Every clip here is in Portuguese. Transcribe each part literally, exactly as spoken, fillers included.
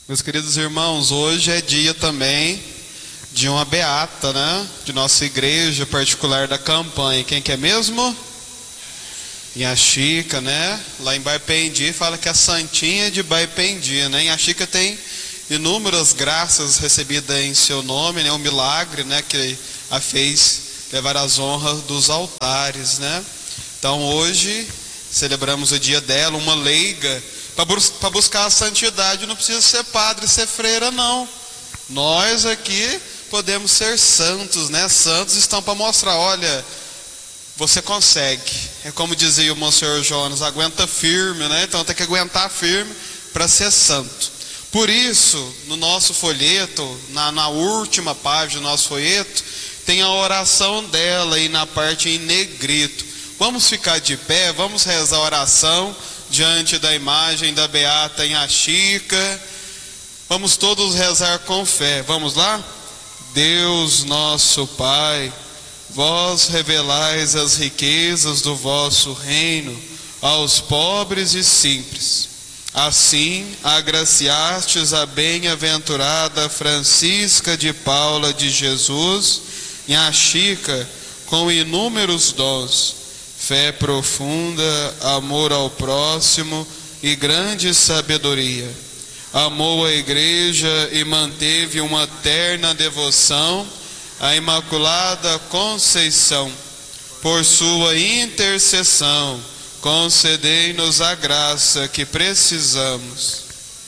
Meus queridos irmãos, hoje é dia também de uma beata, né? De nossa igreja particular da campanha. Quem que é mesmo? Inhaxica, né? Lá em Baipendi fala que é a santinha de Baipendi, né? Inhaxica tem inúmeras graças recebidas em seu nome, né? Um milagre, né? Que a fez levar as honras dos altares, né? Então hoje celebramos o dia dela, uma leiga. Para buscar a santidade não precisa ser padre, ser freira, não. Nós aqui podemos ser santos, né? Santos estão para mostrar, olha, você consegue. É como dizia o Monsenhor Jonas, aguenta firme, né? Então tem que aguentar firme para ser santo. Por isso, no nosso folheto, na, na última página do nosso folheto, tem a oração dela aí na parte em negrito. Vamos ficar de pé, vamos rezar a oração diante da imagem da beata Inhaxica. Vamos todos rezar com fé. Vamos lá? Deus nosso Pai, vós revelais as riquezas do vosso reino aos pobres e simples. Assim, agraciastes a bem-aventurada Francisca de Paula de Jesus, Inhaxica, com inúmeros dons, fé profunda, amor ao próximo e grande sabedoria. Amou a igreja e manteve uma terna devoção à Imaculada Conceição. Por sua intercessão, concedei-nos a graça que precisamos.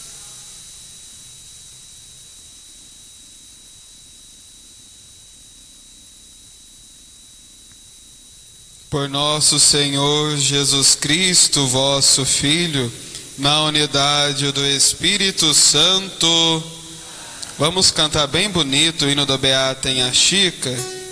Por nosso Senhor Jesus Cristo, vosso Filho, na unidade do Espírito Santo. Vamos cantar bem bonito o hino da beata Inhaxica.